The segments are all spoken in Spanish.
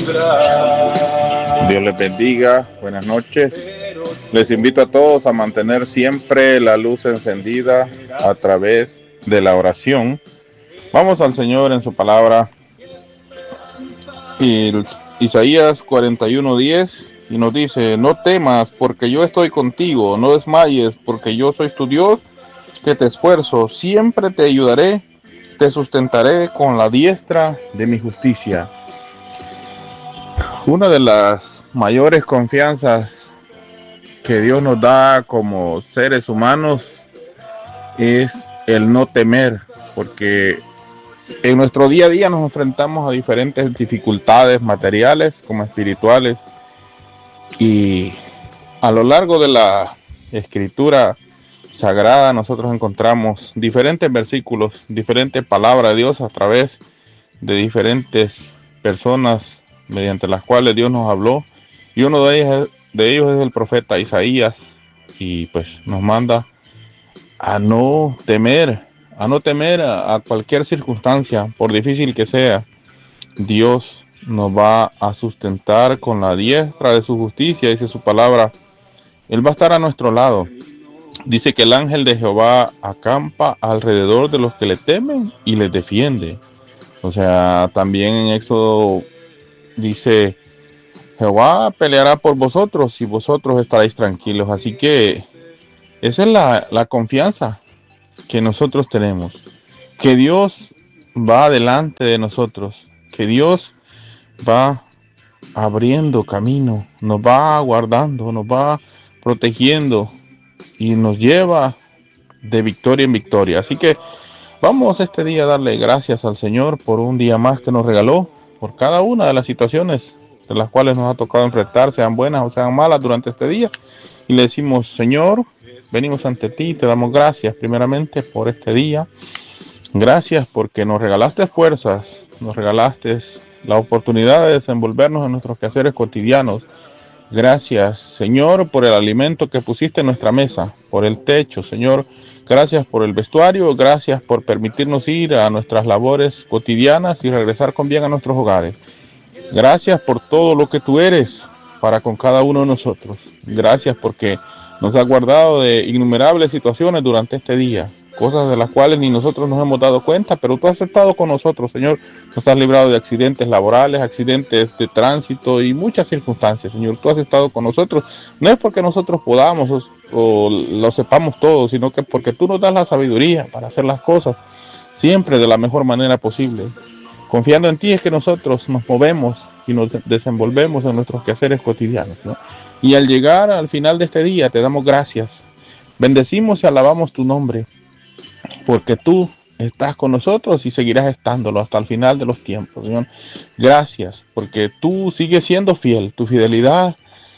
Dios les bendiga, buenas noches. Les invito a todos a mantener siempre la luz encendida a través de la oración. Vamos al Señor en su palabra. Isaías 41:10 y nos dice: no temas porque yo estoy contigo, no desmayes porque yo soy tu Dios, que te esfuerzo, siempre te ayudaré, te sustentaré con la diestra de mi justicia. Una de las mayores confianzas que Dios nos da como seres humanos es el no temer, porque en nuestro día a día nos enfrentamos a diferentes dificultades materiales como espirituales, y a lo largo de la escritura sagrada nosotros encontramos diferentes versículos, diferentes palabras de Dios a través de diferentes personas mediante las cuales Dios nos habló, y uno de ellos es el profeta Isaías, y pues nos manda a no temer a cualquier circunstancia, por difícil que sea. Dios nos va a sustentar con la diestra de su justicia, dice su palabra. Él va a estar a nuestro lado. Dice que el ángel de Jehová acampa alrededor de los que le temen y les defiende. O sea, también en Éxodo dice: Jehová peleará por vosotros y vosotros estaréis tranquilos. Así que esa es la confianza que nosotros tenemos, que Dios va adelante de nosotros, que Dios va abriendo camino, nos va guardando, nos va protegiendo y nos lleva de victoria en victoria. Así que vamos este día a darle gracias al Señor por un día más que nos regaló, por cada una de las situaciones de las cuales nos ha tocado enfrentar, sean buenas o sean malas durante este día. Y le decimos: Señor, venimos ante ti, te damos gracias primeramente por este día. Gracias porque nos regalaste fuerzas, nos regalaste la oportunidad de desenvolvernos en nuestros quehaceres cotidianos. Gracias, Señor, por el alimento que pusiste en nuestra mesa, por el techo, Señor. Gracias por el vestuario, gracias por permitirnos ir a nuestras labores cotidianas y regresar con bien a nuestros hogares. Gracias por todo lo que tú eres para con cada uno de nosotros. Gracias porque nos has guardado de innumerables situaciones durante este día, cosas de las cuales ni nosotros nos hemos dado cuenta, pero tú has estado con nosotros, Señor. Nos has librado de accidentes laborales, accidentes de tránsito y muchas circunstancias, Señor. Tú has estado con nosotros. No es porque nosotros podamos o lo sepamos todo, sino que porque tú nos das la sabiduría para hacer las cosas siempre de la mejor manera posible. Confiando en ti es que nosotros nos movemos y nos desenvolvemos en nuestros quehaceres cotidianos, ¿no? Y al llegar al final de este día te damos gracias. Bendecimos y alabamos tu nombre, porque tú estás con nosotros y seguirás estándolo hasta el final de los tiempos, Señor. Gracias, porque tú sigues siendo fiel. Tu fidelidad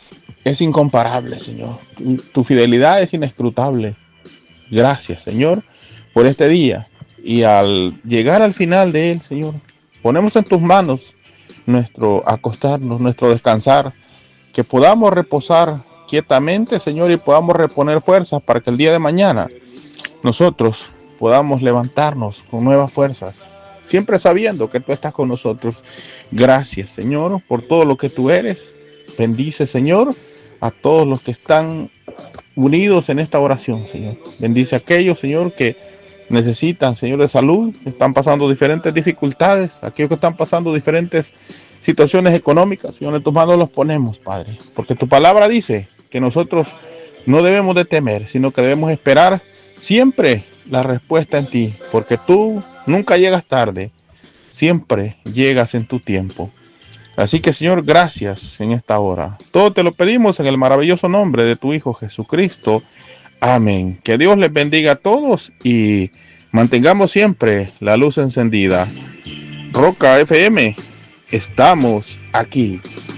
es incomparable, Señor. Tu fidelidad es inescrutable. Gracias, Señor, por este día. Y al llegar al final de él, Señor, ponemos en tus manos nuestro acostarnos, nuestro descansar, que podamos reposar quietamente, Señor, y podamos reponer fuerzas para que el día de mañana nosotros podamos levantarnos con nuevas fuerzas, siempre sabiendo que tú estás con nosotros. Gracias, Señor, por todo lo que tú eres. Bendice, Señor, a todos los que están unidos en esta oración, Señor. Bendice a aquellos, Señor, que necesitan, Señor, de salud, están pasando diferentes dificultades, aquellos que están pasando diferentes situaciones económicas, Señor, en tus manos los ponemos, Padre, porque tu palabra dice que nosotros no debemos de temer, sino que debemos esperar siempre la respuesta en ti, porque tú nunca llegas tarde, siempre llegas en tu tiempo. Así que, Señor, gracias en esta hora. Todo te lo pedimos en el maravilloso nombre de tu Hijo Jesucristo. Amén. Que Dios les bendiga a todos y mantengamos siempre la luz encendida. Roca FM, estamos aquí.